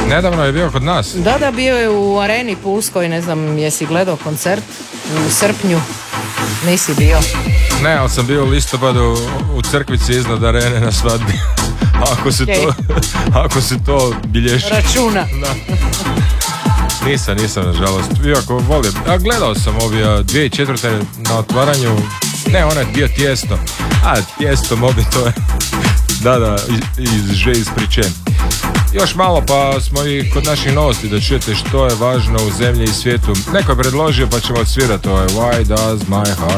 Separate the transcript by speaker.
Speaker 1: Nedavno je bio kod nas.
Speaker 2: Da, bio je u Areni Pulskoj, ne znam, jesi gledao koncert u srpnju? Nisi bio?
Speaker 1: Ne, ali sam bio u listopadu u crkvici iznad Arene na svadbi. Ako se to bilježi.
Speaker 2: Računa.
Speaker 1: Da. Nisam nažalost. Iako volim. A gledao sam ovi 2004. na otvaranju. Ne, onaj bio Tijesto. Tijesto mobi to je. Da, ispričen. Još malo pa smo i kod naših novosti da čujete što je važno u zemlji i svijetu. Neko je predložio pa ćemo odsvirati Why does my heart